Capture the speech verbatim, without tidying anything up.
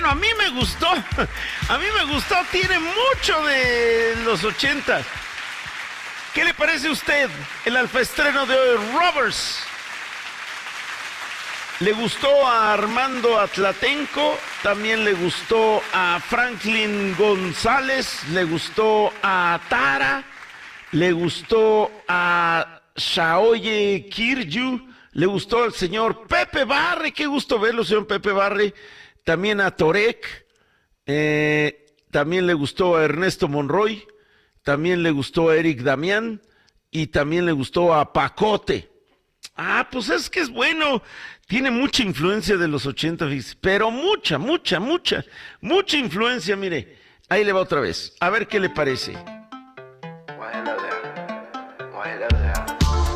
bueno, a mí me gustó. A mí me gustó, tiene mucho de los ochentas. ¿Qué le parece a usted el alfaestreno de hoy, Robbers? Le gustó a Armando Atlatenco, también le gustó a Franklin González, le gustó a Tara, le gustó a Shaoye Kirju, le gustó al señor Pepe Barre, qué gusto verlo, señor Pepe Barre, también a Torek, eh, también le gustó a Ernesto Monroy, también le gustó a Eric Damián y también le gustó a Pacote. Ah, pues es que es bueno, tiene mucha influencia de los ochenta, pero mucha, mucha, mucha, mucha influencia, mire, ahí le va otra vez, a ver qué le parece.